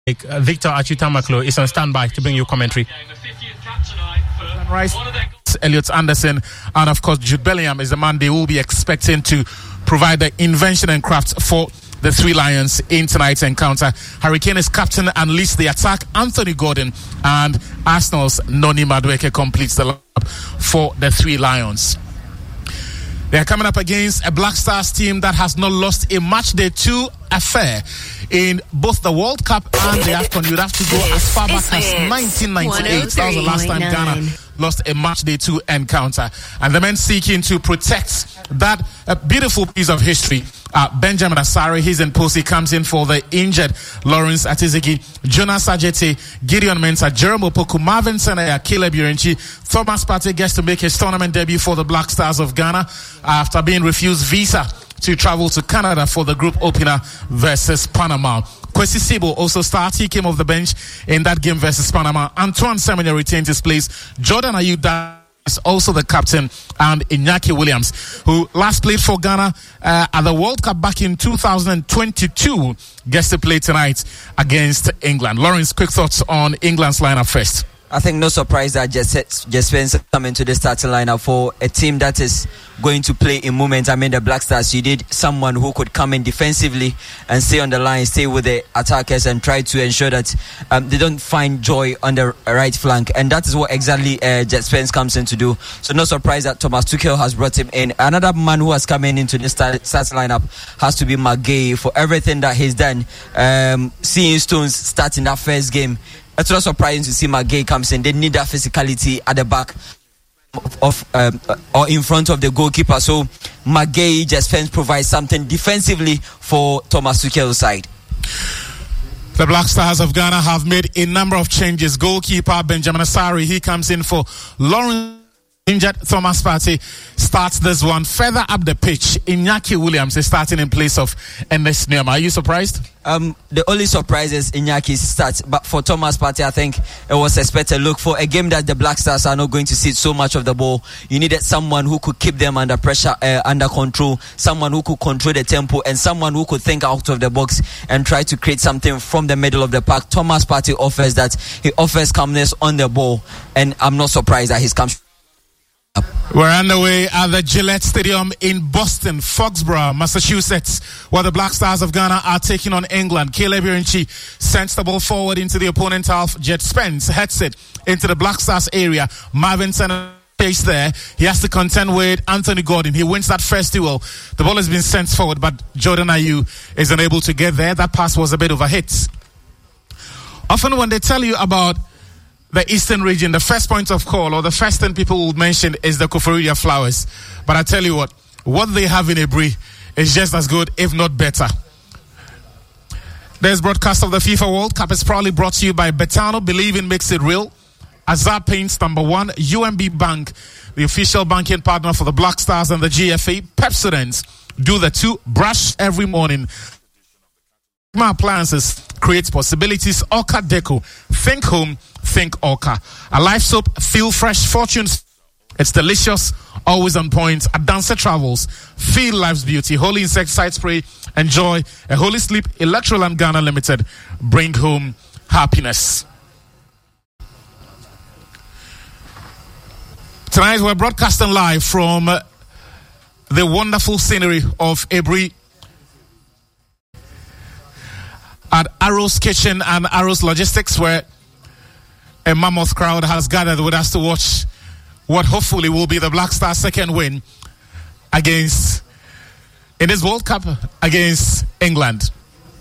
Victor Achutamaklo is on standby to bring you commentary. Right. Elliot Anderson and of course Jude Bellingham is the man they will be expecting to provide the invention and craft for the Three Lions in tonight's encounter. Harry Kane is captain and leads the attack. Anthony Gordon and Arsenal's Noni Madueke completes the lineup for the Three Lions. They are coming up against a Black Stars team that has not lost a match day 2 affair in both the World Cup and the AFCON. You'd have to go as far back as 1998. That was the last time Ghana lost a match day 2 encounter. And the men seeking to protect that beautiful piece of history. Benjamin Asare, he's in post. He comes in for the injured Lawrence Atizigi, Jonas Ajeti, Gideon Mensah, Jerome Opoku, Marvin Senaya, Caleb Urenchi. Thomas Partey gets to make his tournament debut for the Black Stars of Ghana after being refused visa to travel to Canada for the group opener versus Panama. Kwesi Sibo also starts. He came off the bench in that game versus Panama. Antoine Semenyo retains his place. Jordan Ayew is also the captain, and Iñaki Williams, who last played for Ghana at the World Cup back in 2022, gets to play tonight against England. Lawrence, quick thoughts on England's lineup first. I think no surprise that Jess Spence coming to the starting lineup for a team that is going to play in movement. I mean, the Black Stars, you need someone who could come in defensively and stay on the line, stay with the attackers and try to ensure that they don't find joy on the right flank. And that is what exactly Jess Spence comes in to do. So no surprise that Thomas Tuchel has brought him in. Another man who has come in into the starting lineup has to be McGay for everything that he's done. Seeing Stones starting that first game, it's not surprising to see McGay comes in. They need that physicality at the back of or in front of the goalkeeper. So McGay just provides something defensively for Thomas Tuchel's side. The Black Stars of Ghana have made a number of changes. Goalkeeper Benjamin Asare, he comes in for Lawrence. Injured Thomas Partey starts this one. Further up the pitch, Iñaki Williams is starting in place of Ernest Nuama. Are you surprised? The only surprise is Iñaki's start, but for Thomas Partey, I think it was expected. Look, for a game that the Black Stars are not going to see so much of the ball, you needed someone who could keep them under pressure, under control, someone who could control the tempo, and someone who could think out of the box and try to create something from the middle of the park. Thomas Partey offers that. He offers calmness on the ball, and I'm not surprised that he's come. We're underway at the Gillette Stadium in Boston, Foxborough, Massachusetts, where the Black Stars of Ghana are taking on England. Caleb Urenchi sends the ball forward into the opponent half. Jet Spence heads it into the Black Stars area. Marvin Senna stays there. He has to contend with Anthony Gordon. He wins that first duel. The ball has been sent forward, but Jordan Ayew is unable to get there. That pass was a bit of a hit. Often when they tell you about the Eastern region, the first point of call or the first thing people would mention is the Koforidua Flowers. But I tell you what they have in Ebri is just as good, if not better. This broadcast of the FIFA World Cup is proudly brought to you by Betano. Believing makes it real. Azar Paints #1, UMB Bank, the official banking partner for the Black Stars and the GFA. Pepsodent, do the two, brush every morning. My Appliances creates possibilities. Orca Deco, think home, think Orca. A life soap, feel fresh. Fortunes, it's delicious, always on point. Adansa Travels, feel life's beauty. Holy Insecticide Spray, enjoy a Holy Sleep. Electroland Ghana Limited, bring home happiness. Tonight we're broadcasting live from the wonderful scenery of Ebri at Arrow's Kitchen and Arrow's Logistics, where a mammoth crowd has gathered with us to watch what hopefully will be the Black Stars' second win in this World Cup against England.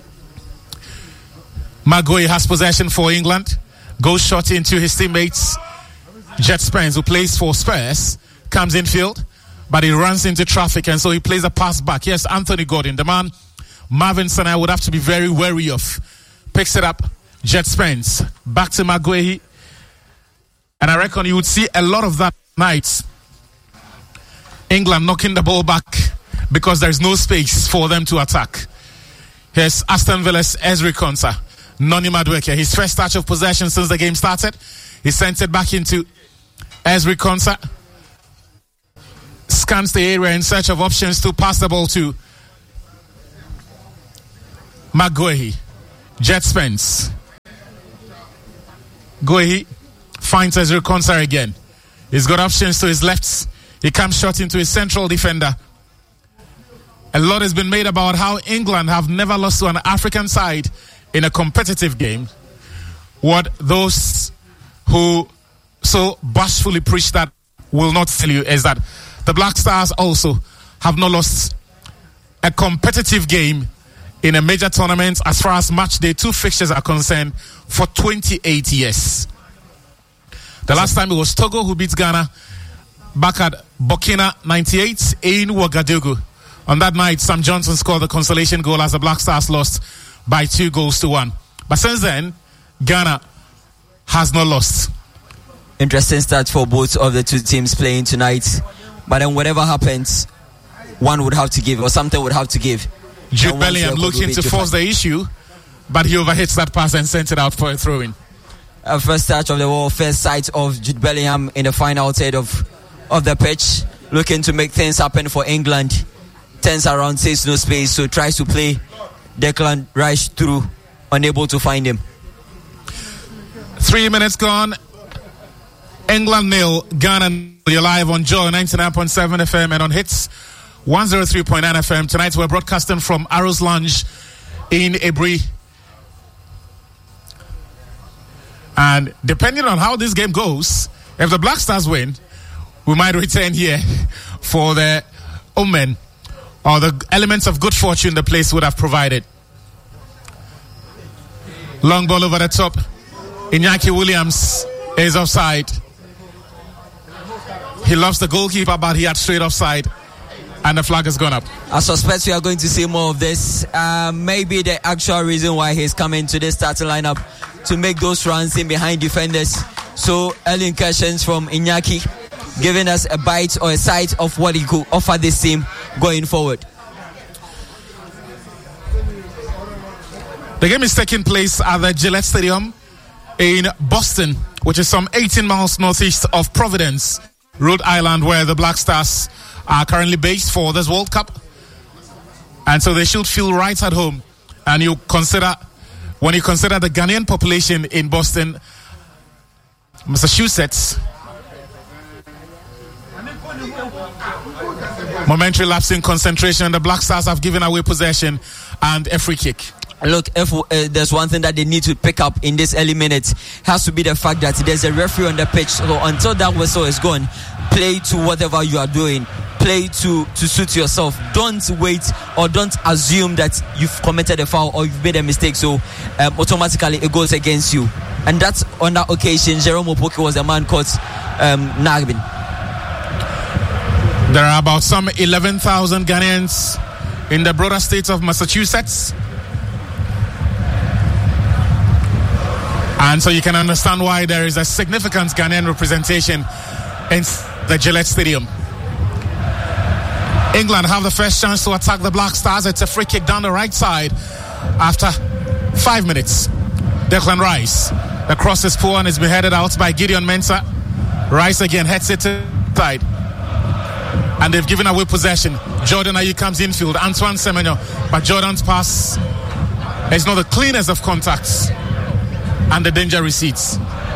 Maguire has possession for England, goes short into his teammates. Jet Spence, who plays for Spurs, comes infield, but he runs into traffic, and so he plays a pass back. Yes, Anthony Gordon, the man Marvin Senna would have to be very wary of. Picks it up, Jet Spence, back to Maguire. And I reckon you would see a lot of that night. England knocking the ball back because there's no space for them to attack. Here's Aston Villa's Ezri Konsa. Noni Madueke, his first touch of possession since the game started. He sends it back into Ezri Konsa. Scans the area in search of options to pass the ball to Maguire. Jet Spence. Guehi finds Ezri Konsa again. He's got options to his left. He comes short into his central defender. A lot has been made about how England have never lost to an African side in a competitive game. What those who so bashfully preach that will not tell you is that the Black Stars also have not lost a competitive game in a major tournament as far as match day 2 fixtures are concerned for 28 years. The last time it was Togo who beat Ghana back at Burkina 98 in Ouagadougou. On that night, Sam Johnson scored the consolation goal as the Black Stars lost by 2-1. But since then, Ghana has not lost. Interesting start for both of the two teams playing tonight. But then whatever happens, one would have to give, or something would have to give. Jude Bellingham looking to force the issue, but he overhits that pass and sent it out for a throw-in. First touch of the ball, first sight of Jude Bellingham in the final third of the pitch, looking to make things happen for England. Turns around, says no space, so tries to play Declan Rice through, unable to find him. 3 minutes gone. England 0, Ghana 0. You're live on Joy 99.7 FM and on Hits 103.9 FM. Tonight we're broadcasting from Arrows Lounge in Ebri. And depending on how this game goes, if the Black Stars win, we might return here for the omen or the elements of good fortune the place would have provided. Long ball over the top. Iñaki Williams is offside. He loves the goalkeeper, but he had straight offside. And the flag has gone up. I suspect we are going to see more of this. Maybe the actual reason why he's coming to this starting lineup to make those runs in behind defenders. So early incursions from Iñaki, giving us a bite or a sight of what he could offer this team going forward. The game is taking place at the Gillette Stadium in Boston, which is some 18 miles northeast of Providence, Rhode Island, where the Black Stars are currently based for this World Cup. And so they should feel right at home. And when you consider the Ghanaian population in Boston, Massachusetts, momentary lapse in concentration, the Black Stars have given away possession and a free kick. Look, if there's one thing that they need to pick up in this early minutes, has to be the fact that there's a referee on the pitch. So until that whistle is gone, play to whatever you are doing. Play to suit yourself. Don't wait or don't assume that you've committed a foul or you've made a mistake, so automatically it goes against you. And that's on that occasion, Jerome Opoku was the man caught nagging. There are about some 11,000 Ghanaians in the broader state of Massachusetts. And so you can understand why there is a significant Ghanaian representation in the Gillette Stadium. England have the first chance to attack the Black Stars. It's a free kick down the right side after 5 minutes. Declan Rice. The cross is poor and it's been headed out by Gideon Mensah. Rice again heads it to the side. And they've given away possession. Jordan Ayew comes infield. Antoine Semenyo. But Jordan's pass is not the cleanest of contacts. And the danger recedes.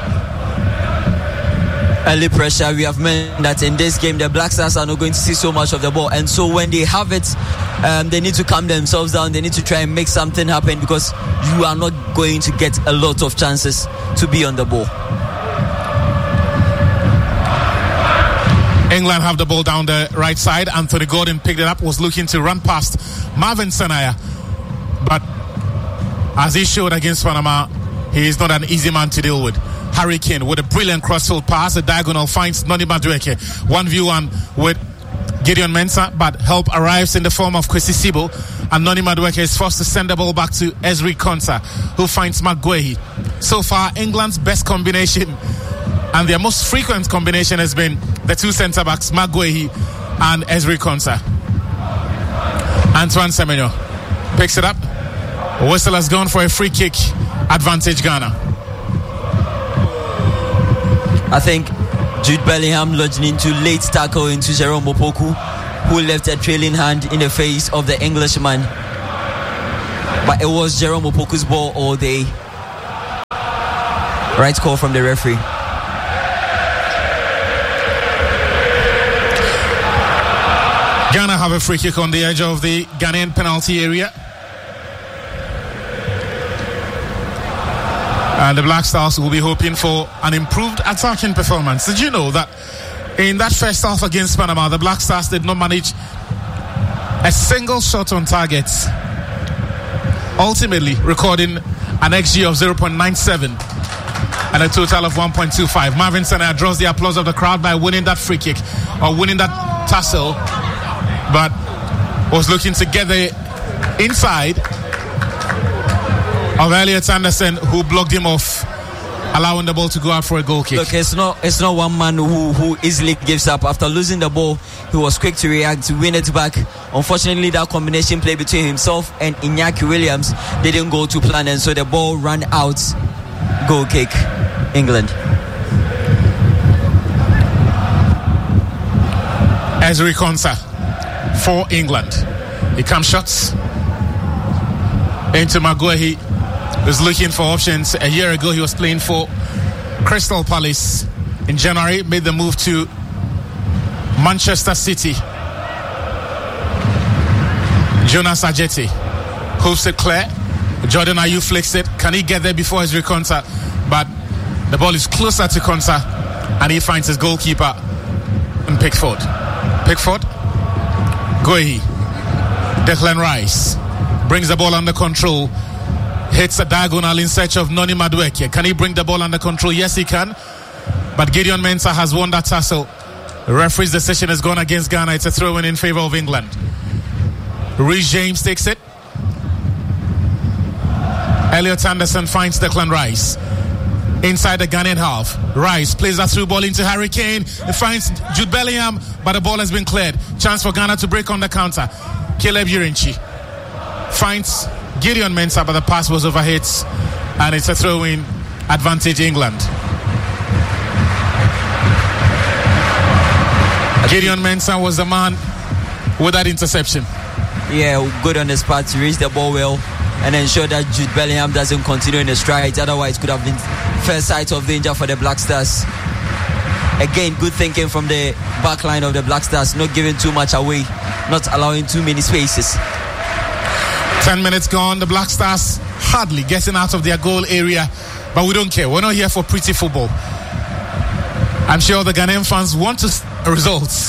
Early pressure. We have mentioned that in this game the Black Stars are not going to see so much of the ball, and so when they have it, they need to calm themselves down. They need to try and make something happen, because you are not going to get a lot of chances to be on the ball. England have the ball down the right side. Anthony Gordon picked it up, was looking to run past Marvin Sanaya, but as he showed against Panama, he is not an easy man to deal with. Harry Kane with a brilliant crossfield pass. The diagonal finds Noni Madueke. 1v1 with Gideon Mensah, but help arrives in the form of Kwesi Sibo, and Noni Madueke is forced to send the ball back to Ezri Konsa, who finds Mark Guehi. So far, England's best combination and their most frequent combination has been the two centre-backs, Mark Guehi and Ezri Konsa. Antoine Semenyo picks it up. Whistle has gone for a free kick. Advantage Ghana. I think Jude Bellingham lodged into late tackle into Jerome Opoku, who left a trailing hand in the face of the Englishman. But it was Jerome Opoku's ball all day. Right call from the referee. Ghana have a free kick on the edge of the Ghanaian penalty area. And the Black Stars will be hoping for an improved attacking performance. Did you know that in that first half against Panama, the Black Stars did not manage a single shot on target, ultimately recording an XG of 0.97 and a total of 1.25. Marvin Senna draws the applause of the crowd by winning that free kick or winning that tussle, but was looking to get the inside of Elliot Anderson, who blocked him off, allowing the ball to go out for a goal kick. Look, it's not one man who easily gives up. After losing the ball, he was quick to react to win it back. Unfortunately, that combination play between himself and Iñaki Williams didn't go to plan, and so the ball ran out. Goal kick, England. Ezri Konsa for England. He comes shots into Maguehi, who's looking for options. A year ago, he was playing for Crystal Palace. In January, made the move to Manchester City. Jonas Ajeti hoops it clear. Jordan Ayew flicks it. Can he get there before Ezri Konsa? But the ball is closer to Konsa, and he finds his goalkeeper in Pickford. Guehi. Declan Rice brings the ball under control. Hits a diagonal in search of Noni Madueke. Can he bring the ball under control? Yes, he can. But Gideon Mensah has won that tussle. The referee's decision has gone against Ghana. It's a throw-in in favour of England. Reece James takes it. Elliot Anderson finds Declan Rice inside the Ghanaian half. Rice plays that through ball into Harry Kane. He finds Jude Bellingham, but the ball has been cleared. Chance for Ghana to break on the counter. Caleb Urinchi finds Gideon Mensah, but the pass was overhit, and it's a throw-in advantage England. Gideon Mensah was the man with that interception. Yeah, good on his part to reach the ball well and ensure that Jude Bellingham doesn't continue in the strides. Otherwise, it could have been first sight of danger for the Black Stars. Again, good thinking from the back line of the Black Stars, not giving too much away, not allowing too many spaces. 10 minutes gone, the Black Stars hardly getting out of their goal area, but we don't care. We're not here for pretty football. I'm sure the Ghanaian fans want results,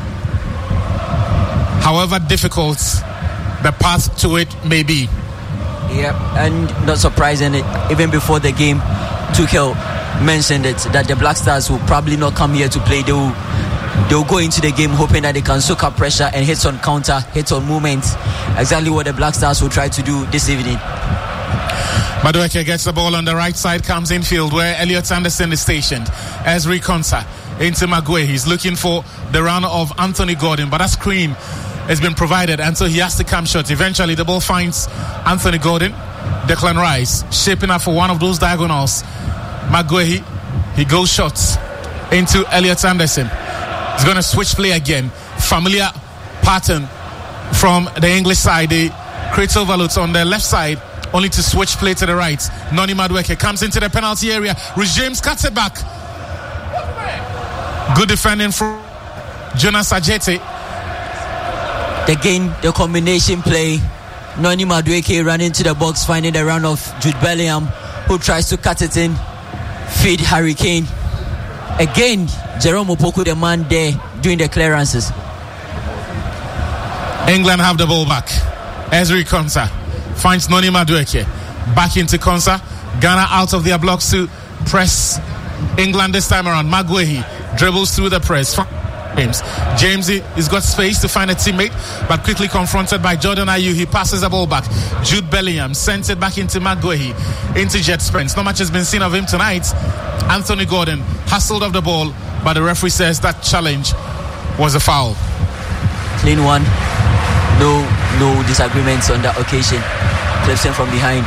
however difficult the path to it may be. Yeah, and not surprising, even before the game, Tuchel mentioned it, that the Black Stars will probably not come here to play. They'll go into the game hoping that they can soak up pressure and hits on counter, hits on movement. Exactly what the Black Stars will try to do this evening. Madueke gets the ball on the right side, comes infield where Elliot Anderson is stationed. Ezri Konsa into Maguehi. He's looking for the run of Anthony Gordon, but that screen has been provided, and so he has to come short. Eventually the ball finds Anthony Gordon. Declan Rice shaping up for one of those diagonals. Maguehi, he goes short into Elliot Anderson. He's going to switch play again. Familiar pattern from the English side. They create overloads on the left side, only to switch play to the right. Noni Madueke comes into the penalty area. Reece James cuts it back. Good defending from Jonas Ajeti. Again, the combination play. Noni Madueke ran into the box, finding the run of Jude Bellingham, who tries to cut it in. Feed Harry Kane. Again, Jerome Opoku, the man there doing the clearances. England have the ball back. Ezri Konsa finds Noni Madueke. Back into Konsa. Ghana out of their blocks to press England this time around. Maguehi dribbles through the press. James has got space to find a teammate, but quickly confronted by Jordan Ayew. He passes the ball back. Jude Bellingham sends it back into Maguehi, into Jet Spence. Not much has been seen of him tonight. Anthony Gordon hustled off the ball, but the referee says that challenge was a foul. Clean one. No disagreements on that occasion. Clips him from behind.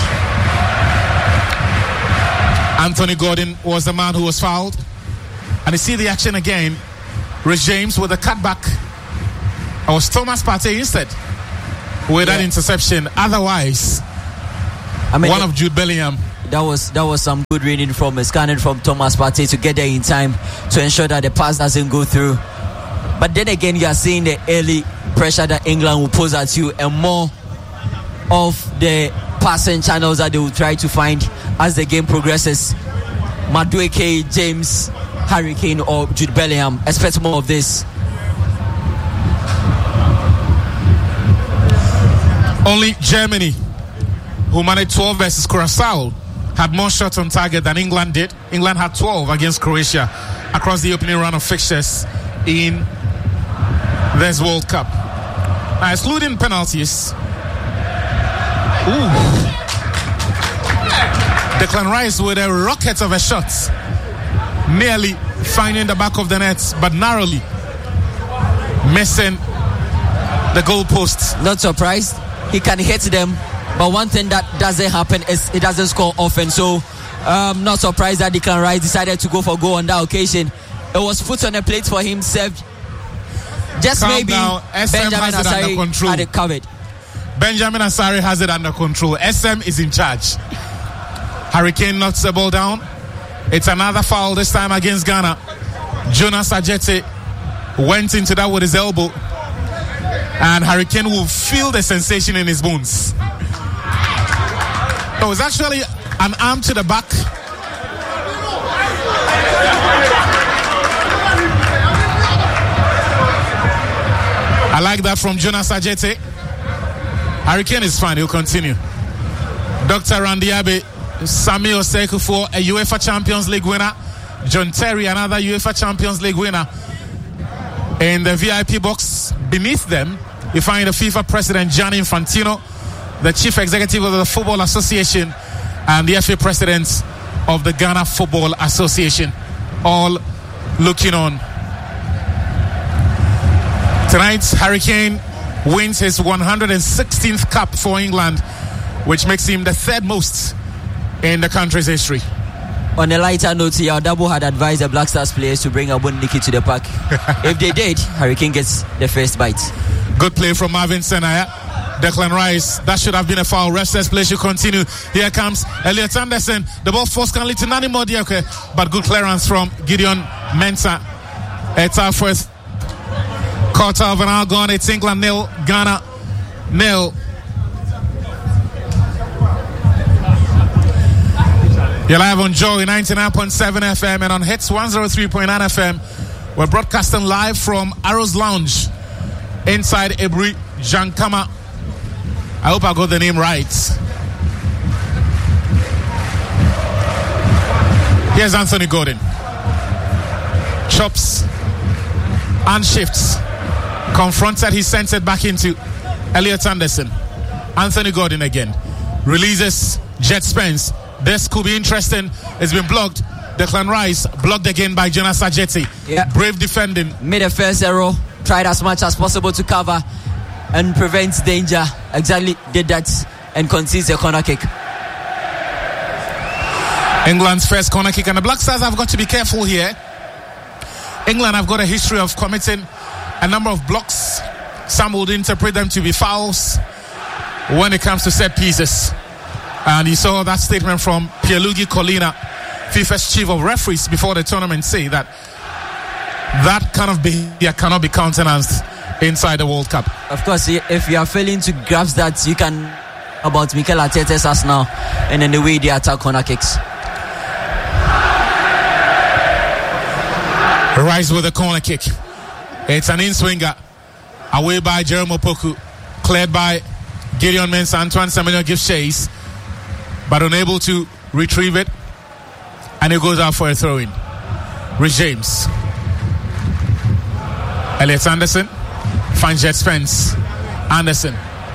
Anthony Gordon was the man who was fouled. And you see the action again. Reece James with a cutback. It was Thomas Partey instead with that interception. Otherwise, one of Jude Bellingham that was some good reading from scanning from Thomas Partey to get there in time to ensure that the pass doesn't go through. But then again, you are seeing the early pressure that England will pose at you, and more of the passing channels that they will try to find as the game progresses. Madueke, James, Harry Kane or Jude Bellingham, expect more of this. Only Germany, who managed 12 versus Curacao, had more shots on target than England did. England had 12 against Croatia across the opening round of fixtures in this World Cup. Now, excluding penalties, Declan Rice with a rocket of a shot, nearly finding the back of the net, but narrowly missing the goalposts. Not surprised. He can hit them, but one thing that doesn't happen is he doesn't score often. So not surprised that Declan Rice decided to go for goal on that occasion. It was put on a plate for him, served. Just Calm maybe down. SM Benjamin has it under Asari control. had it covered. Benjamin Asari has it under control. SM is in charge. Harry Kane knocks the ball down. It's another foul, this time against Ghana. Jonas Ajete went into that with his elbow, and Harry Kane will feel the sensation in his bones. It was actually an arm to the back. I like that from Jonas Ajete. Harry Kane is fine, he'll continue. Dr. Randy Abe, Sami Osei-Kuffour, a UEFA Champions League winner. John Terry, another UEFA Champions League winner. In the VIP box beneath them, you find the FIFA president Gianni Infantino, the chief executive of the Football Association, and the FA president of the Ghana Football Association, all looking on. Tonight, Harry Kane wins his 116th cap for England, which makes him the third most in the country's history. On a lighter note, Double had advised the Black Stars players to bring Abundiki to the park. If they did, Harry Kane gets the first bite. Good play from Marvin Senaya. Declan Rice, that should have been a foul. Restless play should continue. Here comes Elliot Anderson. The ball forced can lead to Nani Modiake, but good clearance from Gideon Mensah. It's our first quarter of an hour gone. It's England 0, Ghana 0. You're live on Joy 99.7 FM and on Hits 103.9 FM. We're broadcasting live from Arrows Lounge inside Ebri Jankama. I hope I got the name right. Here's Anthony Gordon. Chops and shifts. Confronted, he sends it back into Elliot Anderson. Anthony Gordon again. Releases Jet Spence. This could be interesting. It's been blocked. Declan Rice blocked again by Jonas Ajeti. Yeah. Brave defending. Made a first error. Tried as much as possible to cover and prevent danger. Exactly did that and concedes a corner kick. England's first corner kick, and the Black Stars have got to be careful here. England have got a history of committing a number of blocks. Some would interpret them to be fouls when it comes to set pieces. And you saw that statement from Pierluigi Collina, FIFA's chief of referees, before the tournament, say that that kind of behavior cannot be countenanced inside the World Cup. Of course, if you are failing to grasp that, you can about Mikel Arteta's Arsenal and then the way they attack corner kicks. Rice with a corner kick. It's an in-swinger. Away by Jerome Opoku. Cleared by Gideon Mensah. Antoine Semenyo gives chase, but unable to retrieve it. And he goes out for a throw-in. Rich James. Elliot Anderson finds Jet Spence. Anderson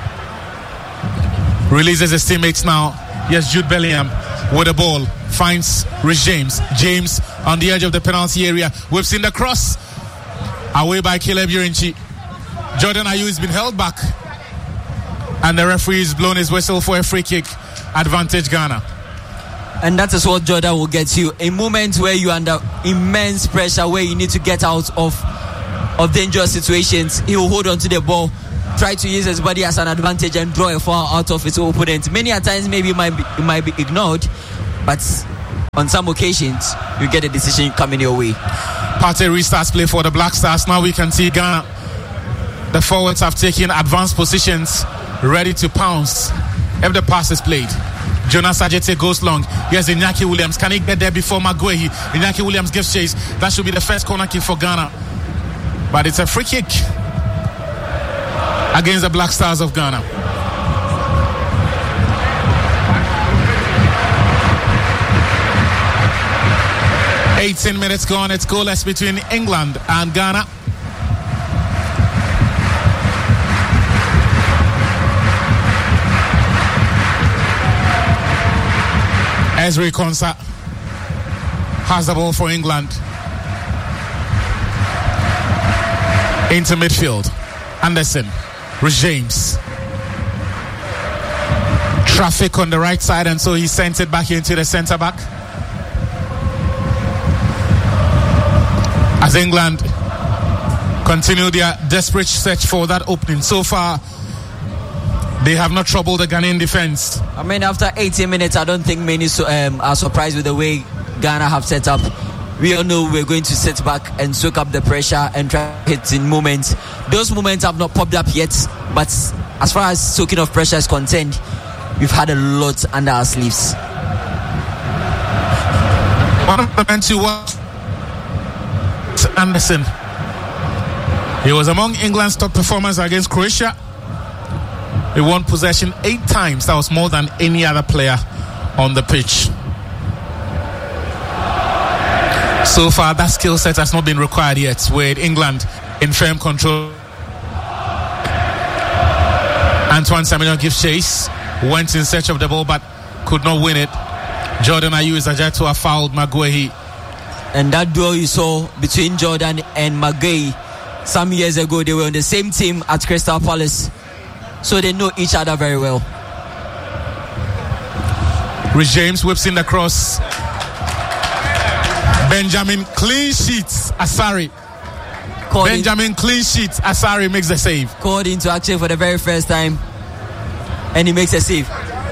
releases his teammates now. Yes, Jude Bellingham with the ball. Finds Rich James. James on the edge of the penalty area. We've seen the cross. Away by Caleb Urinchi. Jordan Ayew has been held back. And the referee has blown his whistle for a free kick. Advantage Ghana. And that is what Jordan will get you. A moment where you're under immense pressure, where you need to get out of dangerous situations. He will hold on to the ball, try to use his body as an advantage and draw a foul out of his opponent. Many a times maybe it might be ignored, but on some occasions you get a decision coming your way. Partey restarts play for the Black Stars. Now we can see Ghana. The forwards have taken advanced positions, ready to pounce if the pass is played. Jonas Ajete goes long. Here's Iñaki Williams. Can he get there before Maguehi? Iñaki Williams gives chase. That should be the first corner kick for Ghana. But it's a free kick against the Black Stars of Ghana. "18 minutes gone. It's goalless between England and Ghana. Ezri Konsa has the ball for England. Into midfield. Anderson. James. Traffic on the right side, and so he sent it back into the centre back. As England continue their desperate search for that opening. So far, they have not troubled the Ghanaian defense. I mean, after 18 minutes, I don't think many are surprised with the way Ghana have set up. We all know we're going to sit back and soak up the pressure and try to hit in moments. Those moments have not popped up yet, but as far as soaking of pressure is concerned, we've had a lot under our sleeves. One of the men to watch, Anderson. He was among England's top performers against Croatia. He won possession 8 times. That was more than any other player on the pitch. So far, that skill set has not been required yet, with England in firm control. Antoine Semenyo gives chase, went in search of the ball but could not win it. Jordan Ayew Zajatua fouled Maguehi. And that duel you saw between Jordan and Maguehi some years ago, they were on the same team at Crystal Palace, so they know each other very well. Rich James whips in the cross. Benjamin clean sheets. Asari. Benjamin clean sheets. Asari makes the save. Called into action for the very first time, and he makes a save.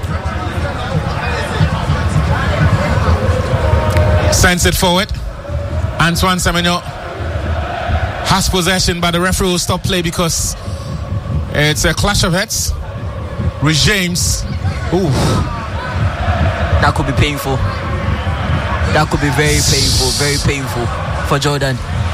Sends it forward. Antoine Semenyo has possession, but the referee will stop play because it's a clash of heads. Rich James. Ooh. That could be painful. That could be very painful for Jordan.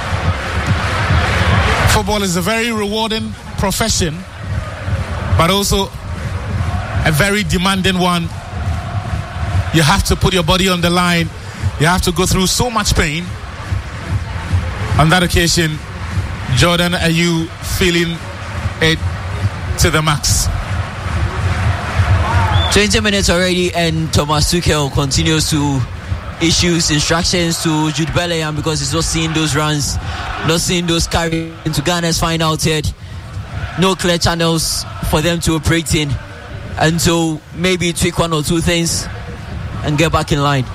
Football is a very rewarding profession, but also a very demanding one. You have to put your body on the line. You have to go through so much pain. On that occasion, Jordan Ayew feeling it to the max. 20 minutes already, and Thomas Tuchel continues to issue instructions to Jude Bellingham because he's not seeing those runs, not seeing those carries into Ghana's final third. No clear channels for them to operate in, and so maybe tweak one or two things and get back in line.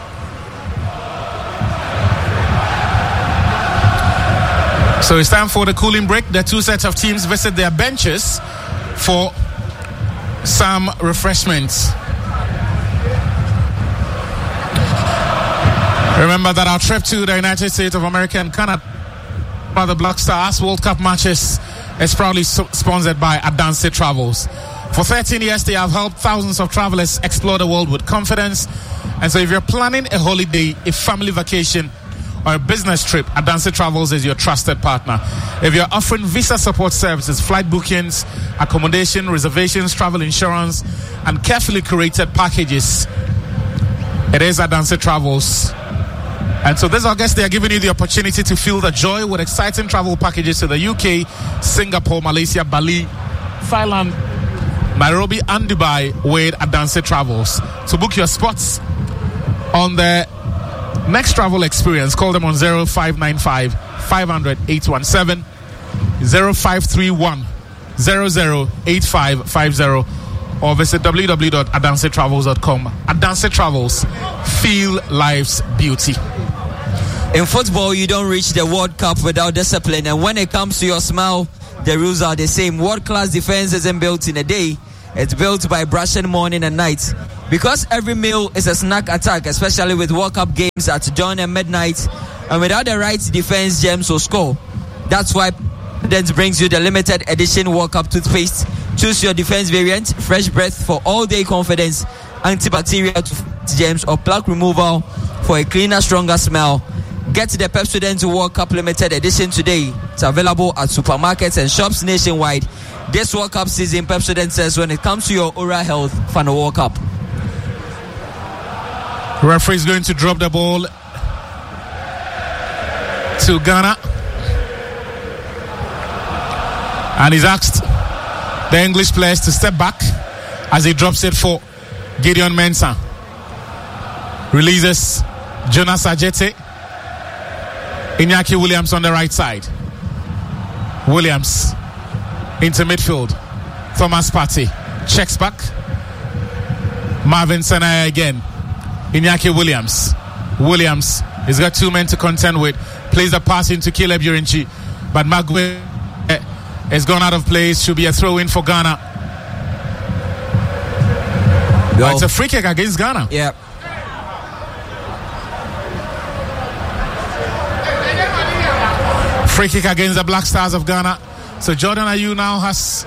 So it's time for the cooling break. The two sets of teams visit their benches for some refreshments. Remember that our trip to the United States of America and Canada by the Black Stars World Cup matches is proudly sponsored by Adanse Travels. For 13 years, they have helped thousands of travelers explore the world with confidence. And so if you're planning a holiday, a family vacation, or a business trip, Adanse Travels is your trusted partner. If you're offering visa support services, flight bookings, accommodation, reservations, travel insurance, and carefully curated packages, it is Adanse Travels. And so this August, they are giving you the opportunity to feel the joy with exciting travel packages to the UK, Singapore, Malaysia, Bali, Thailand, Nairobi, and Dubai with Adanse Travels. To book your spots on the next travel experience, call them on 0595 500 817, 0531 008550, or visit www.adansetravels.com. Adanse Travels, feel life's beauty. In football, you don't reach the World Cup without discipline, and when it comes to your smile, the rules are the same. World-class defense isn't built in a day. It's built by brushing morning and night. Because every meal is a snack attack, especially with World Cup games at dawn and midnight, and without the right defense, gems will score. That's why Pepsodent brings you the limited edition World Cup toothpaste. Choose your defense variant, fresh breath for all-day confidence, antibacterial to fight germs, or plaque removal for a cleaner, stronger smell. Get the Pepsodent World Cup limited edition today. It's available at supermarkets and shops nationwide. This World Cup season, Pepsodent says when it comes to your oral health, for the World Cup. Referee is going to drop the ball to Ghana, and he's asked the English players to step back as he drops it for Gideon Mensah. Releases Jonas Ajete. Iñaki Williams on the right side. Williams into midfield. Thomas Partey checks back. Marvin Sanaya again. Iñaki Williams. Williams has got two men to contend with. Plays the pass into Caleb Urinchi, but Maguire has gone out of place. Should be a throw in for Ghana. But it's a free kick against Ghana. Yeah. Free kick against the Black Stars of Ghana. So Jordan Ayew now has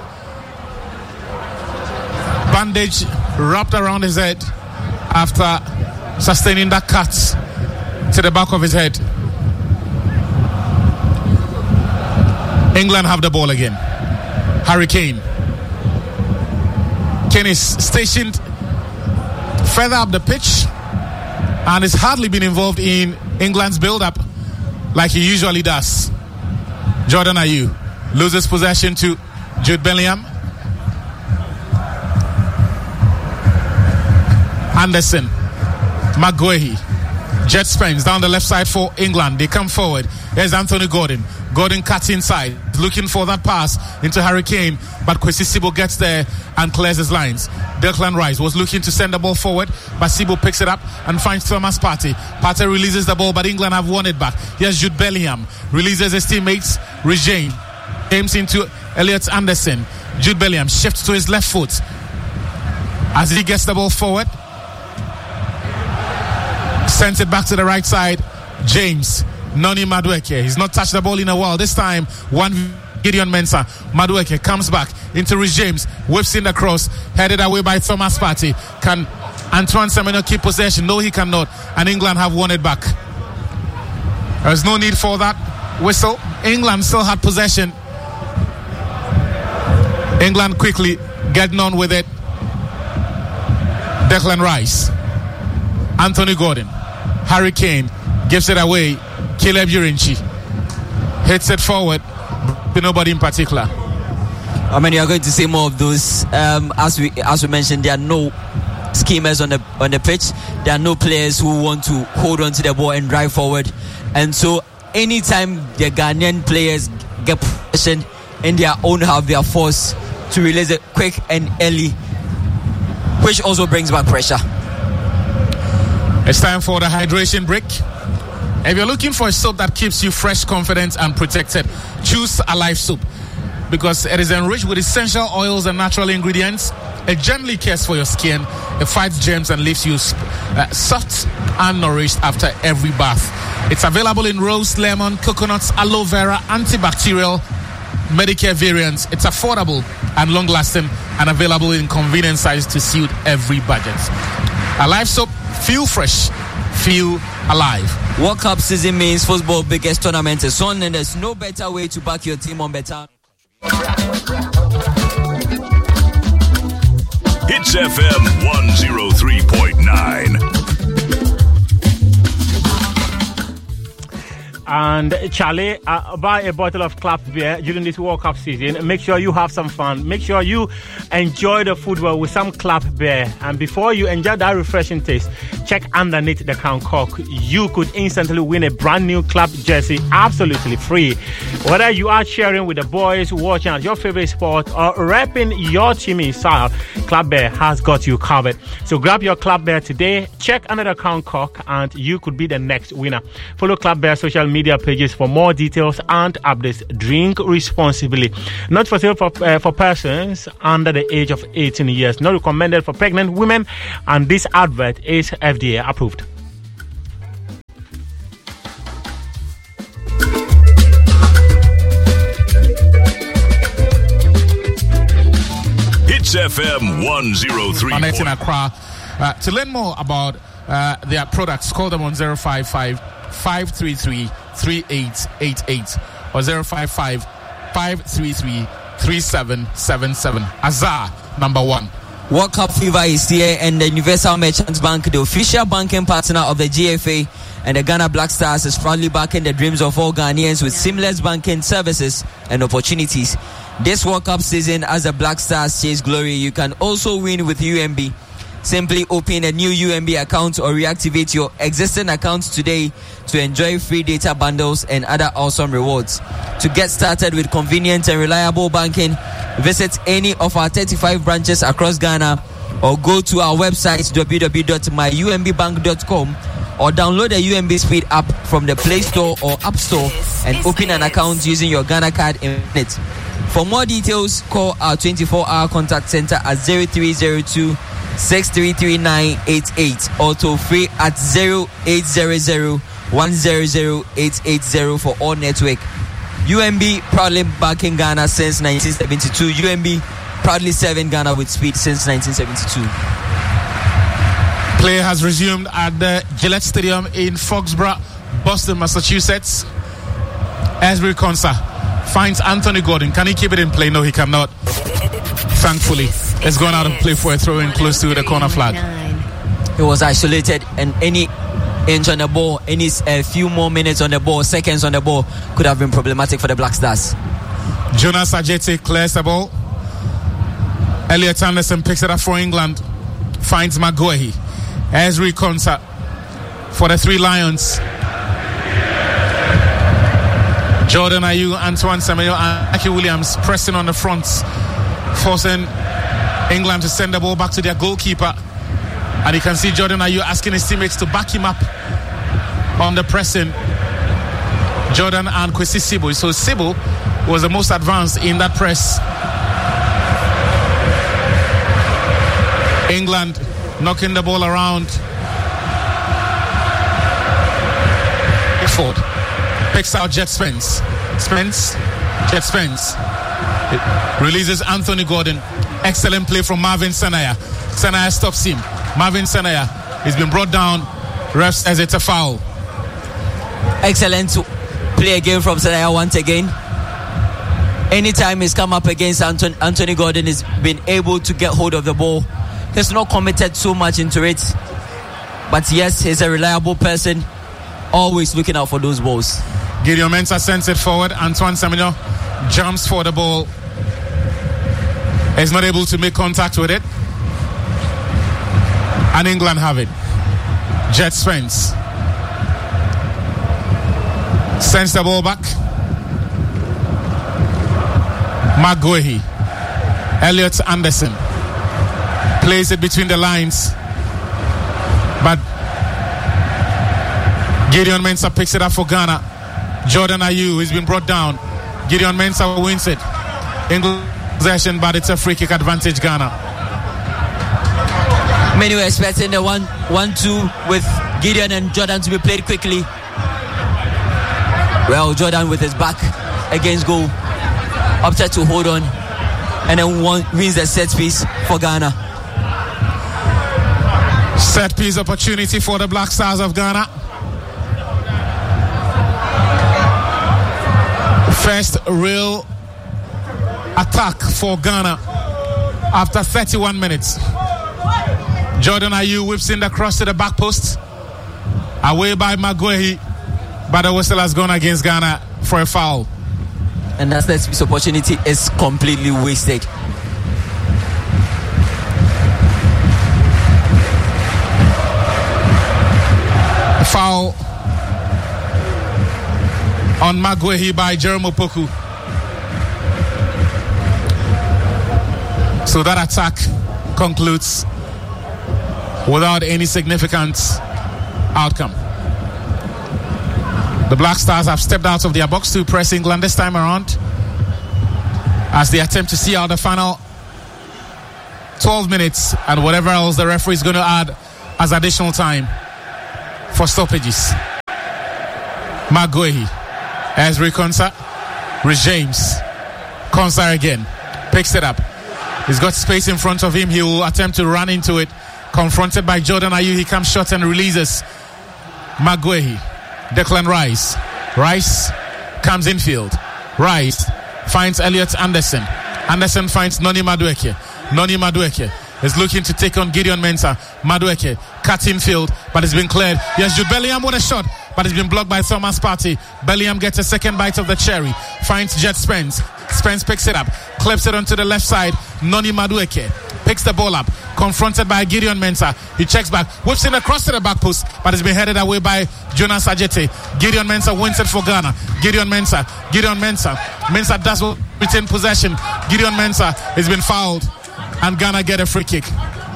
bandage wrapped around his head after sustaining that cut to the back of his head. England have the ball again. Harry Kane. Kane is stationed further up the pitch and has hardly been involved in England's build-up like he usually does. Jordan Ayew loses possession to Jude Bellingham. Anderson. Maguire. Jet Spence down the left side for England. They come forward. There's Anthony Gordon. Gordon cuts inside, looking for that pass into Harry Kane, but Kwesi Sibo gets there and clears his lines. Declan Rice was looking to send the ball forward, but Sibo picks it up and finds Thomas Partey. Partey releases the ball, but England have won it back. Here's Jude Bellingham. Releases his teammates. Regine. Aims into Elliot Anderson. Jude Bellingham shifts to his left foot as he gets the ball forward. Sends it back to the right side. James Noni Madueke. He's not touched the ball in a while. This time, one Gideon Mensah. Madueke comes back into Rich James. Whips in the cross. Headed away by Thomas Partey. Can Antoine Semenyo keep possession? No, he cannot. And England have won it back. There's no need for that whistle. England still had possession. England quickly getting on with it. Declan Rice. Anthony Gordon. Harry Kane gives it away. Caleb Urinchi hits it forward, but nobody in particular. I mean, you're going to see more of those. As we mentioned, there are no schemers on the pitch. There are no players who want to hold on to the ball and drive forward. And so, anytime the Ghanaian players get possession in their own half, they are forced to release it quick and early, which also brings back pressure. It's time for the hydration break. If you're looking for a soap that keeps you fresh, confident, and protected, choose Alive Soap because it is enriched with essential oils and natural ingredients. It gently cares for your skin. It fights germs and leaves you soft and nourished after every bath. It's available in rose, lemon, coconuts, aloe vera, antibacterial, Medicare variants. It's affordable and long-lasting and available in convenient sizes to suit every budget. Alive Soap, feel fresh, feel alive. World Cup season means football biggest tournament is on, and there's no better way to back your team on better. Hits FM 103.9. And Charlie, buy a bottle of Club beer during this World Cup season. Make sure you have some fun. Make sure you enjoy the football with some Club beer. And before you enjoy that refreshing taste, check underneath the crown cork. You could instantly win a brand new Club jersey absolutely free. Whether you are cheering with the boys, watching at your favorite sport, or repping your team in style, Club beer has got you covered. So grab your Club beer today, check under the crown cork, and you could be the next winner. Follow Club beer social media media pages for more details and updates. Drink responsibly. Not for sale for persons under the age of 18 years. Not recommended for pregnant women. And this advert is FDA approved. Hits FM 103. In Accra. To learn more about their products, call them on 055-533-3888 or 055-533-3777. Azar, number 1. World Cup fever is here, and the Universal Merchants Bank, the official banking partner of the GFA and the Ghana Black Stars, is proudly backing the dreams of all Ghanaians with seamless banking services and opportunities. This World Cup season, as the Black Stars chase glory, you can also win with UMB. Simply open a new UMB account or reactivate your existing account today to enjoy free data bundles and other awesome rewards. To get started with convenient and reliable banking, visit any of our 35 branches across Ghana or go to our website www.myumbbank.com or download the UMB Speed app from the Play Store or App Store and open an account using your Ghana card in minutes. For more details, call our 24-hour contact center at 0302 633988 or toll free at 0800 100 880 for all network. UMB proudly backing Ghana since 1972. UMB proudly serving Ghana with speed since 1972. Play has resumed at the Gillette Stadium in Foxborough, Boston, Massachusetts. Esbury Konsa finds Anthony Gordon. Can he keep it in play? No, he cannot. Thankfully, it's going out of play for a throw-in close to the corner flag. He was isolated, and any inch on the ball, any few more minutes on the ball, seconds on the ball, could have been problematic for the Black Stars. Jonas Ajeti clears the ball. Elliot Anderson picks it up for England. Finds Maguehi. Esbury Konsa for the Three Lions. Jordan Ayew, Antoine Semenyo, and Aki Williams pressing on the fronts, forcing England to send the ball back to their goalkeeper. And you can see Jordan Ayew asking his teammates to back him up on the pressing. Jordan and Kwesi Sibu. So Sibu was the most advanced in that press. England knocking the ball around. Pickford picks out Jet Spence. Jet Spence releases Anthony Gordon. Excellent play from Marvin Sanaya. Sanaya stops him. Marvin Sanaya has been brought down. Refs as it's a foul. Excellent play again from Sanaya once again. Anytime he's come up against Anthony Gordon, he's been able to get hold of the ball. He's not committed so much into it, but yes, he's a reliable person, always looking out for those balls. Gideon Mensah sends it forward. Antoine Semenyo jumps for the ball. He's not able to make contact with it, and England have it. Jet Spence sends the ball back. Maguehi. Elliot Anderson plays it between the lines, but Gideon Mensah picks it up for Ghana. Jordan Ayew has been brought down. Gideon Mensah wins it. England possession, but it's a free kick advantage Ghana. Many were expecting the 1-2 with Gideon and Jordan to be played quickly. Well, Jordan with his back against goal opted to hold on and then wins the set piece for Ghana. Set piece opportunity for the Black Stars of Ghana. First real attack for Ghana after 31 minutes. Jordan Ayew whips in the cross to the back post. Away by Maguehi, but the whistle has gone against Ghana for a foul. And that set piece opportunity is completely wasted. Foul on Maguehi by Jerome Opoku. So that attack concludes without any significant outcome. The Black Stars have stepped out of their box to press England this time around as they attempt to see out the final 12 minutes and whatever else the referee is going to add as additional time for stoppages. Maguehi, Ezri Konsa, Rhys James. Konsa again, picks it up. He's got space in front of him. He will attempt to run into it. Confronted by Jordan Ayew, he comes short and releases. Maguehi, Declan Rice. Rice comes infield. Rice finds Elliot Anderson. Anderson finds Noni Madueke. Noni Madueke is looking to take on Gideon Mensah. Madueke cuts infield, but it's been cleared. Yes, Jude Bellingham with a shot, but it's been blocked by Thomas Partey. Bellingham gets a second bite of the cherry. Finds Jet Spence. Spence picks it up, clips it onto the left side. Noni Madueke picks the ball up, confronted by Gideon Mensah. He checks back, whips it across to the back post, but it's been headed away by Jonas Ajete. Gideon Mensah wins it for Ghana. Gideon Mensah. Mensah does retain possession. Gideon Mensah has been fouled, and Ghana get a free kick.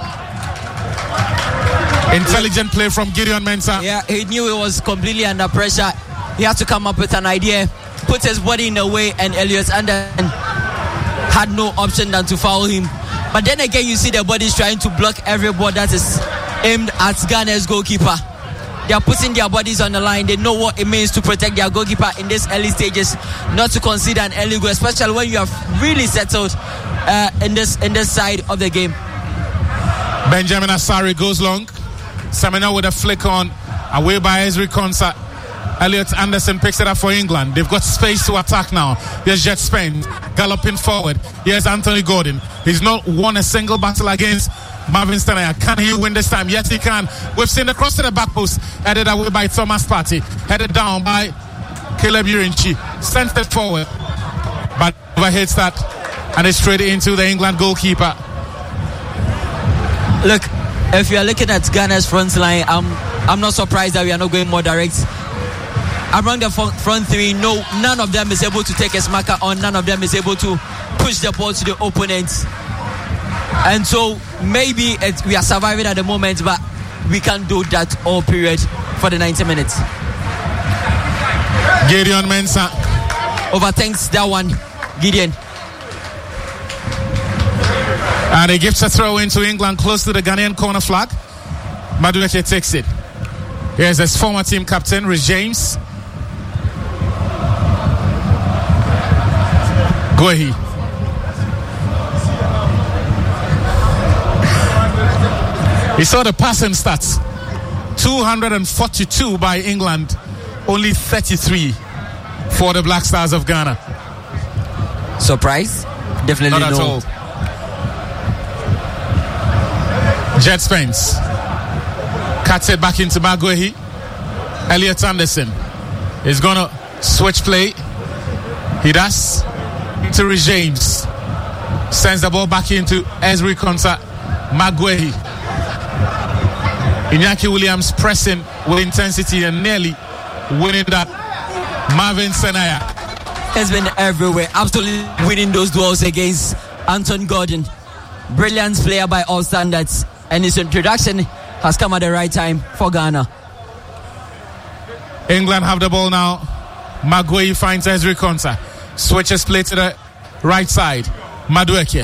Intelligent play from Gideon Mensah. Yeah, he knew he was completely under pressure. He had to come up with an idea, put his body in the way, and Elliot Anderson had no option than to foul him. But then again, you see the bodies trying to block every ball that is aimed at Ghana's goalkeeper. They are putting their bodies on the line. They know what it means to protect their goalkeeper in these early stages, not to concede an early goal, especially when you have really settled in this side of the game. Benjamin Asare goes long. Semina with a flick on, away by Ezri Konsa. Elliot Anderson picks it up for England. They've got space to attack now. Here's Jet Spence galloping forward. Here's Anthony Gordon. He's not won a single battle against Marvin Stanaya. Can he win this time? Yes, he can. We've seen the cross to the back post, headed away by Thomas Partey, headed down by Caleb Urinchi, sent it forward, but overhits that, and it's straight into the England goalkeeper. Look, if you are looking at Ghana's front line, I'm not surprised that we are not going more direct. Among the front three, none of them is able to take a smacker on. None of them is able to push the ball to the opponent. And so maybe we are surviving at the moment, but we can't do that all period for the 90 minutes. Gideon Mensah overthinks that one, Gideon. And he gives a throw into England close to the Ghanaian corner flag. Madueke takes it. Here's his former team captain, Rhys James. Guehi. He saw the passing stats. 242 by England, only 33 for the Black Stars of Ghana. Surprise? Definitely not no. At all. Jet Spence cuts it back into Maguehi. Elliot Anderson is gonna switch play. He does. To Rhys James. Sends the ball back into Ezri Konsa. Maguehi. Iñaki Williams pressing with intensity and nearly winning that. Marvin Senaya has been everywhere, absolutely winning those duels against Anton Gordon. Brilliant player by all standards, and his introduction has come at the right time for Ghana. England have the ball now. Maguehi finds Ezri Konsa. Switches play to the right side. Madueke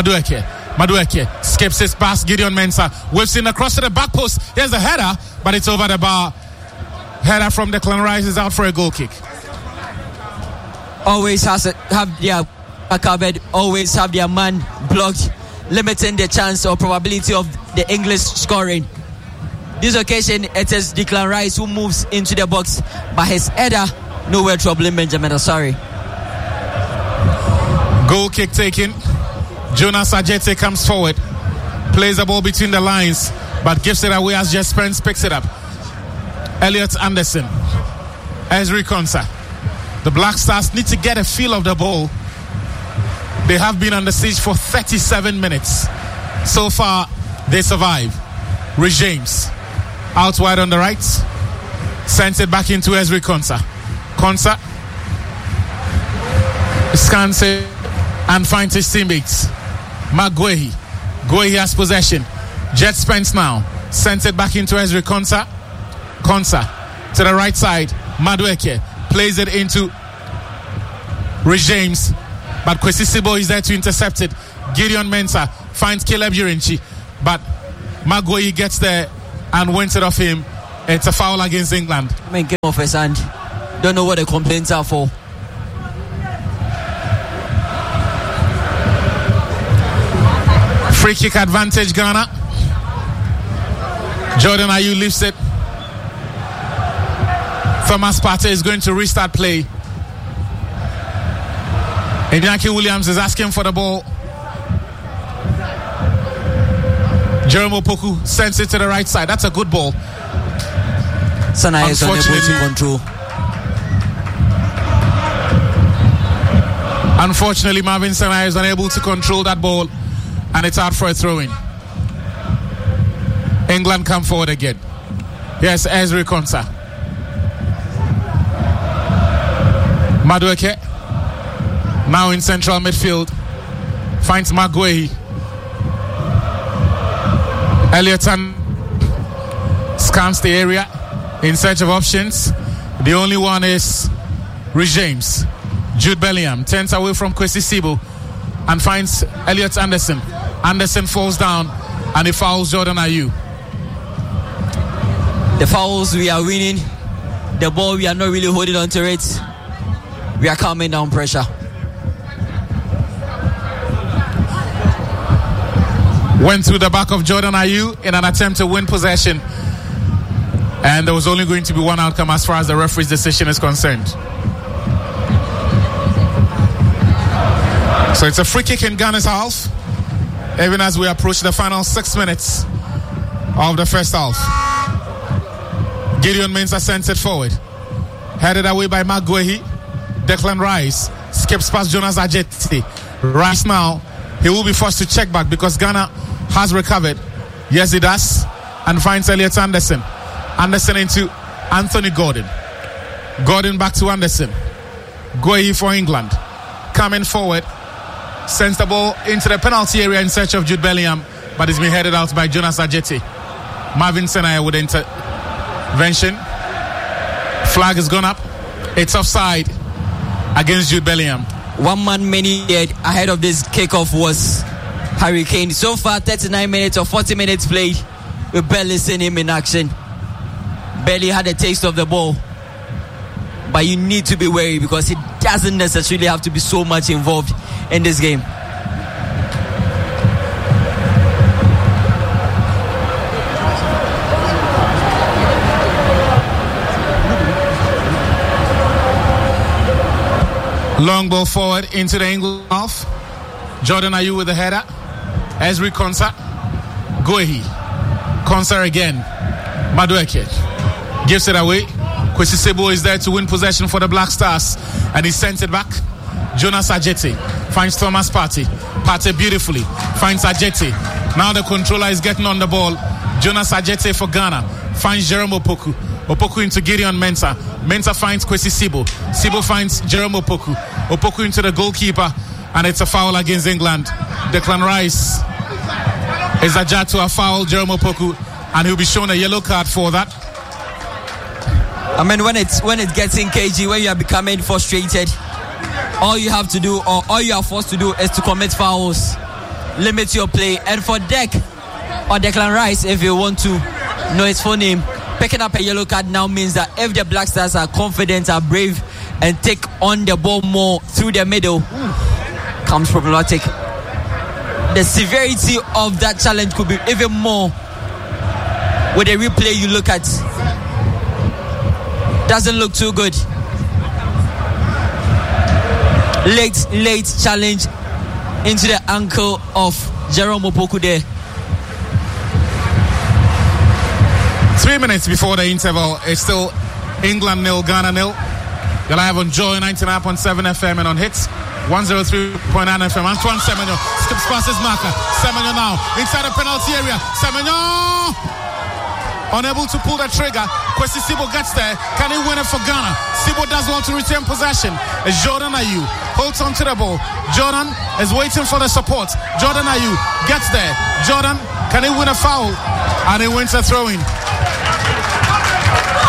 skips his pass. Gideon Mensah whips in across to the back post. Here's the header, but it's over the bar. Header from Declan Rice is out for a goal kick. Always have their covered, always have their man blocked, limiting the chance or probability of the English scoring. This occasion, it is Declan Rice who moves into the box, but his header nowhere troubling Benjamin Asare. Goal kick taken. Jonas Ajete comes forward, plays the ball between the lines, but gives it away as Jet Spence picks it up. Elliot Anderson, Ezri Konsa. The Black Stars need to get a feel of the ball. They have been on the siege for 37 minutes. So far, they survive. Rhys James, out wide on the right, sends it back into Ezri Konsa. Konsa scans it and finds his teammates. Maguehi has possession. Jet Spence now sends it back into Ezri Konsa. Konsa to the right side. Madueke plays it into Rich James, but Kwesi Sibo is there to intercept it. Gideon Mensah finds Caleb Urinchi, but Maguoyi gets there and wins it off him. It's a foul against England. I mean, game off his hand. Don't know what the complaints are for. Free kick advantage, Ghana. Jordan Ayew lifts it. Thomas Partey is going to restart play. Iñaki Williams is asking for the ball. Jerome Opoku sends it to the right side. That's a good ball. Sanaya is unable to control. Unfortunately, Marvin Sanaya is unable to control that ball, and it's out for a throw-in. England come forward again. Yes, Ezri Konsa. Madueke now in central midfield finds Maguoyi. Elliotton scans the area in search of options. The only one is Rich James. Jude Bellingham turns away from Kwesi Sibo and finds Elliot Anderson. Anderson falls down and he fouls Jordan Ayew. The fouls, we are winning. The ball, we are not really holding on to it. We are calming down pressure. Went through the back of Jordan Ayew in an attempt to win possession, and there was only going to be one outcome as far as the referee's decision is concerned. So it's a free kick in Ghana's half, even as we approach the final 6 minutes of the first half. Gideon Mensah sends it forward, headed away by Maguoyi. Declan Rice skips past Jonas Ajeti. Rice now, he will be forced to check back because Ghana has recovered. Yes, he does. And finds Elliot Anderson. Anderson into Anthony Gordon. Gordon back to Anderson. Guehi for England. Coming forward. Sends the ball into the penalty area in search of Jude Bellingham, but it's been headed out by Jonas Ajeti. Marvin Sanaya with intervention. Flag has gone up. It's offside against Jude Bellingham. One man many ahead of this kickoff was Harry Kane. So far, 39 minutes or 40 minutes played. We've barely seen him in action. Barely had a taste of the ball. But you need to be wary because he doesn't necessarily have to be so much involved in this game. Long ball forward into the England half. Jordan Ayew with the header. Ezri Konsa. Guehi. Konsa again. Madueke gives it away. Kwesi Sibo is there to win possession for the Black Stars, and he sends it back. Jonas Ajeti finds Thomas Partey. Partey beautifully finds Ajeti. Now the controller is getting on the ball. Jonas Ajeti for Ghana finds Jerome Opoku. Opoku into Gideon Mensah. Mensah finds Kwesi Sibo. Sibo finds Jerome Opoku. Opoku into the goalkeeper, and it's a foul against England. Declan Rice is adjudged to a foul, Jerome Opoku, and he'll be shown a yellow card for that. I mean, when it gets in KG, when you are becoming frustrated, all you have to do, or all you are forced to do, is to commit fouls, limit your play. And for Declan Rice, if you want to know his full name, picking up a yellow card now means that if the Black Stars are confident, are brave, and take on the ball more through the middle, comes problematic. The severity of that challenge could be even more with the replay you look at. Doesn't look too good. Late challenge into the ankle of Jerome Opoku there. 3 minutes before the interval, it's still England 0, Ghana 0. You're live on Joy 99.7 FM and on Hits 103.9 FM. Antoine Semenyo skips past his marker. Semenyo now inside the penalty area. Semenyo unable to pull the trigger. Kwesi Sibo gets there. Can he win it for Ghana? Sibo does want to retain possession. It's Jordan Ayew holds on to the ball. Jordan is waiting for the support. Jordan Ayew gets there. Jordan, can he win a foul? And he wins a throw-in.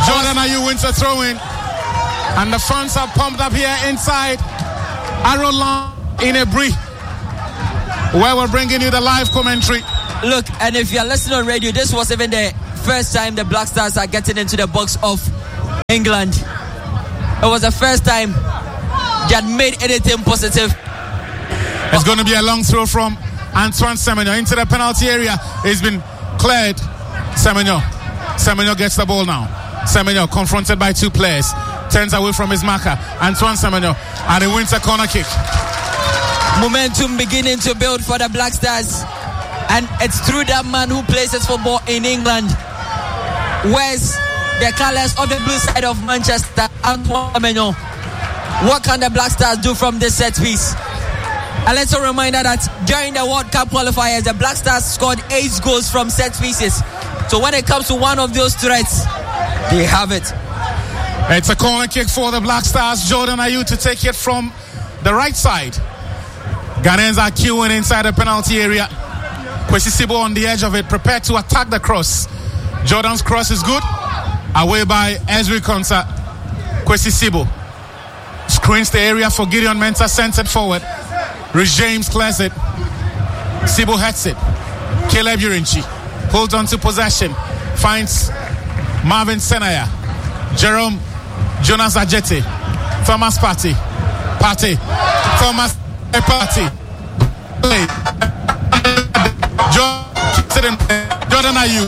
Jordan Ayew wins a throw-in. And the fans are pumped up here inside Arolan in Ebri, where we're bringing you the live commentary. Look, and if you're listening on radio, this was even the first time the Black Stars are getting into the box of England. It was the first time they had made anything positive. It's going to be a long throw from Antoine Semenyo into the penalty area. It's been cleared. Semenyo gets the ball now. Semenyo confronted by two players. Turns away from his marker. Antoine Semenyo. And he wins a corner kick. Momentum beginning to build for the Black Stars. And it's through that man who plays his football in England. Wears the colours of the blue side of Manchester, Antoine Semenyo. What can the Black Stars do from this set piece? And let's also remind that during the World Cup qualifiers, the Black Stars scored 8 goals from set pieces. So when it comes to one of those threats, they have it. It's a corner kick for the Black Stars. Jordan Ayew to take it from the right side. Ghanaians are queuing inside the penalty area. Kwesi Sibo on the edge of it, prepared to attack the cross. Jordan's cross is good. Away by Ezri Konsa. Kwesi Sibo screens the area for Gideon Mensah, centered forward. Rich James clears it. Sibo heads it. Caleb Urinchi holds on to possession. Finds Marvin Senaya. Jerome Jonas Ajete. Thomas Partey. Thomas Partey. Jordan Ayew.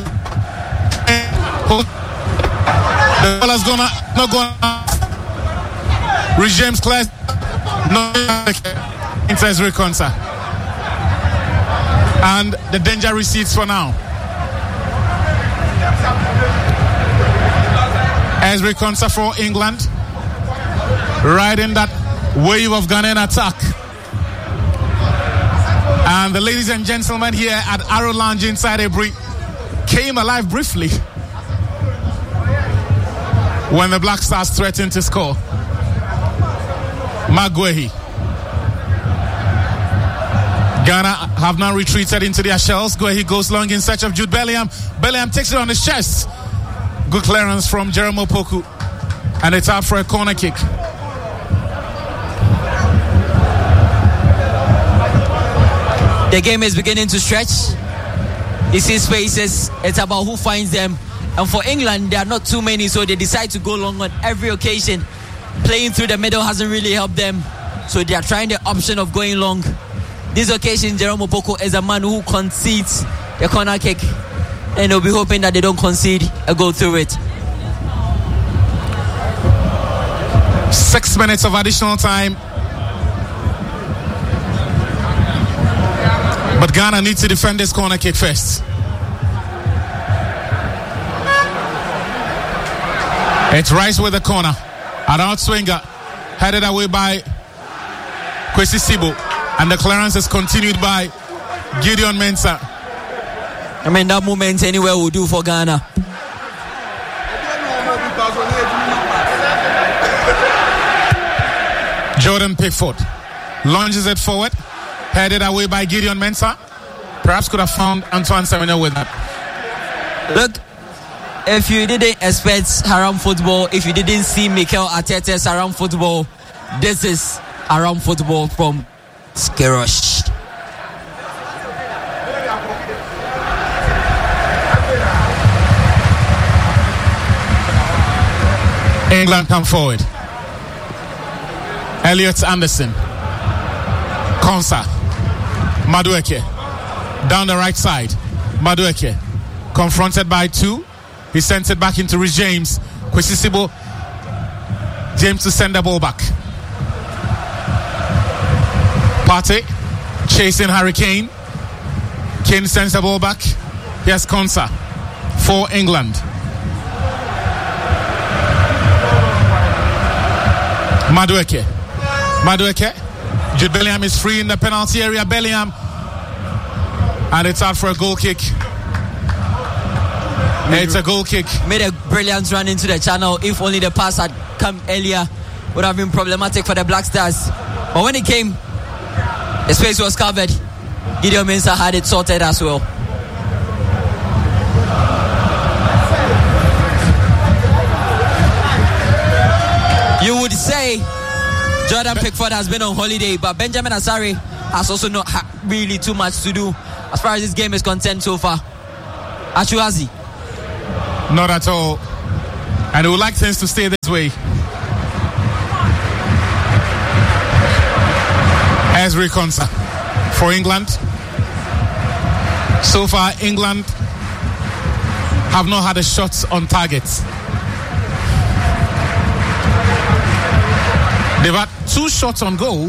The ball is not gonna. Rich James clears. No. Into Ezri Konsa. And the danger recedes for now. Ezri Konsa for England, riding that wave of Ghanaian attack. And the ladies and gentlemen here at Arrow Lounge inside Ebri came alive briefly when the Black Stars threatened to score. Magwehi. Ghana have now retreated into their shells. Guehi goes long in search of Jude Bellingham. Bellingham takes it on his chest. Good clearance from Jerome Opoku. And it's out for a corner kick. The game is beginning to stretch. You see spaces. It's about who finds them. And for England, there are not too many, so they decide to go long on every occasion. Playing through the middle hasn't really helped them, so they are trying the option of going long. This occasion, Jerome Opoku is a man who concedes the corner kick, and they'll be hoping that they don't concede a goal through it. 6 minutes of additional time. But Ghana needs to defend this corner kick first. It's Rice with the corner. An outswinger headed away by Kwesi Sibo. And the clearance is continued by Gideon Mensah. I mean, that moment anywhere will do for Ghana. Jordan Pickford launches it forward, headed away by Gideon Mensah. Perhaps could have found Antoine Semenyo with that. Look, if you didn't expect haram football, if you didn't see Mikel Arteta's haram football, this is haram football from Skirosh. England come forward. Elliot Anderson, Konsa, Madueke, down the right side. Madueke, confronted by two. He sends it back into Rich James. Kwesi Sibo, James to send the ball back. Partey chasing Harry Kane. Kane sends the ball back. Here's Konsa for England. Madueke. Jude Bellingham is free in the penalty area. Bellingham. And it's out for a goal kick. It's a goal kick. Made a brilliant run into the channel. If only the pass had come earlier, would have been problematic for the Black Stars. But when it came, the space was covered. Gideon Mensah had it sorted as well. say Jordan Pickford has been on holiday, but Benjamin Asare has also not really too much to do as far as this game is concerned so far. Achuazi? Not at all. And he would like things to stay this way. Ezri Konsa for England. So far, England have not had a shot on target. They've had 2 shots on goal.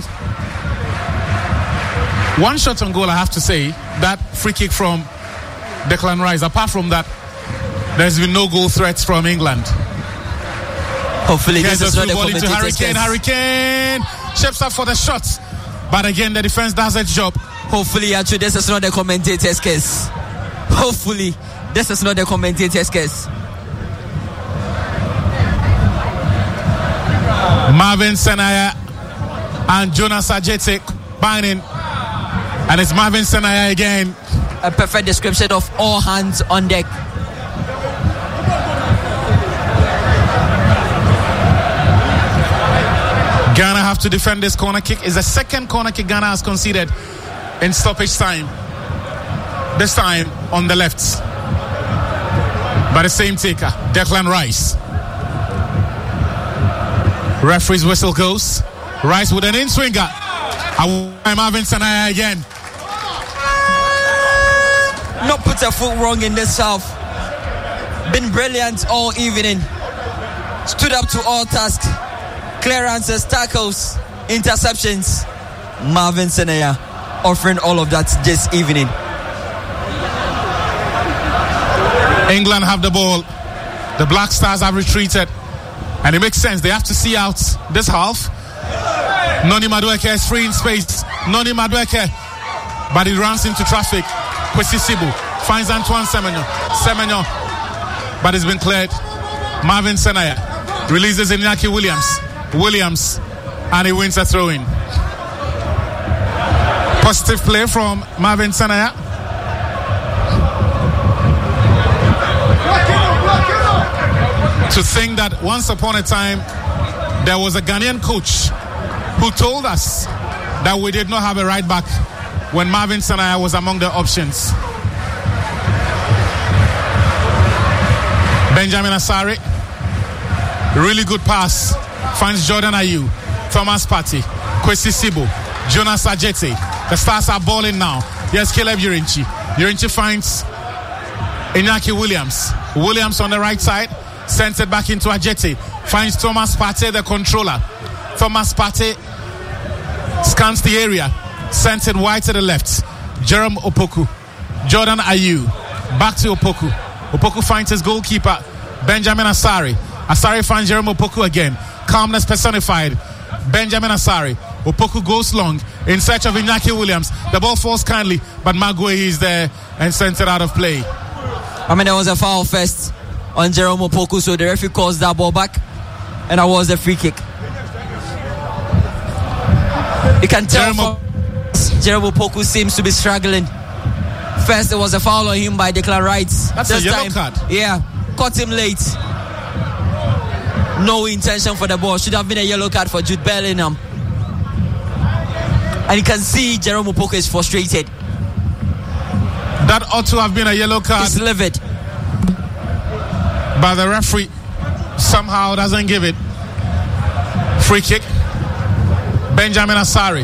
1 shot on goal, I have to say. That free kick from Declan Rice. Apart from that, there's been no goal threats from England. Hopefully this is not the ball into Harry Kane shapes up for the shot, but again the defense does its job. Hopefully actually this is not the commentator's case. Hopefully this is not the commentator's case. Marvin Senaya and Jonas Ajete binding, and it's Marvin Senaya again. A perfect description of all hands on deck. Ghana have to defend this corner kick. It's the second corner kick Ghana has conceded in stoppage time. This time on the left. By the same taker, Declan Rice. Referee's whistle goes. Rice with an in-swinger. I'm having Sanaya again. Not put a foot wrong in this half. Been brilliant all evening. Stood up to all tasks. Clearances, tackles, interceptions. Marvin Senaya offering all of that this evening. England have the ball. The Black Stars have retreated. And it makes sense. They have to see out this half. Noni Madueke is free in space. Noni Madueke. But he runs into traffic. Kwesi Sibu finds Antoine Semenyo. Semenyo. But it's been cleared. Marvin Senaya releases Iñaki Williams. And he wins a throw-in. Positive play from Marvin Senaya. To think that once upon a time there was a Ghanaian coach who told us that we did not have a right back when Marvin Senaya was among the options. Benjamin Asare, really good pass, finds Jordan Ayew, Thomas Partey, Kwesi Sibu, Jonas Ajete. The Stars are balling now. Yes, Caleb Urinchi. Urinchi finds Iñaki Williams on the right side. Sends it back into Ajete. Finds Thomas Partey, the controller. Thomas Partey scans the area. Sends it wide to the left. Jerome Opoku. Jordan Ayew. Back to Opoku. Opoku finds his goalkeeper, Benjamin Asare. Asare finds Jerome Opoku again. Calmness personified. Benjamin Asare. Opoku goes long in search of Iñaki Williams. The ball falls kindly, but Maguire is there and sends it out of play. There was a foul first on Jerome Opoku, so the referee calls that ball back, and that was the free kick. You can tell Jerome Opoku seems to be struggling. First, there was a foul on him by Declan Rice. That's a yellow card. Yeah, caught him late. No intention for the ball. Should have been a yellow card for Jude Bellingham. And you can see Jerome Opoku is frustrated. That ought to have been a yellow card. He's livid. But the referee somehow doesn't give it. Free kick. Benjamin Asare.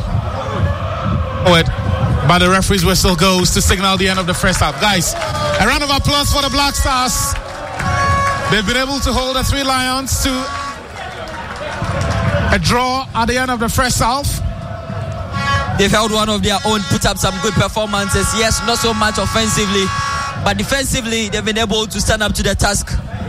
But the referee's whistle goes to signal the end of the first half. Guys, a round of applause for the Black Stars. They've been able to hold the Three Lions to a draw at the end of the first half. They've held one of their own, put up some good performances. Yes, not so much offensively, but defensively they've been able to stand up to the task.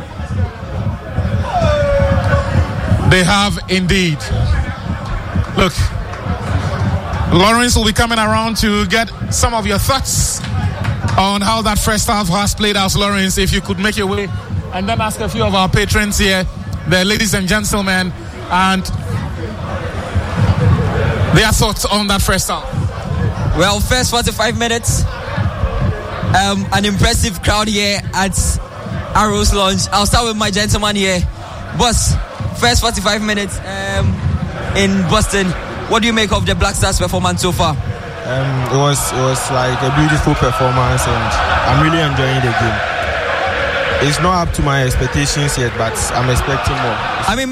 They have indeed. Look, Lawrence will be coming around to get some of your thoughts on how that first half has played out. Lawrence, if you could make your way and then ask a few of our patrons here, the ladies and gentlemen, and their thoughts on that first half. Well, first 45 minutes, an impressive crowd here at Arrows Lounge. I'll start with my gentleman here. Boss, first 45 minutes, in Boston. What do you make of the Black Stars' performance so far? It was like a beautiful performance, and I'm really enjoying the game. It's not up to my expectations yet, but I'm expecting more. I mean,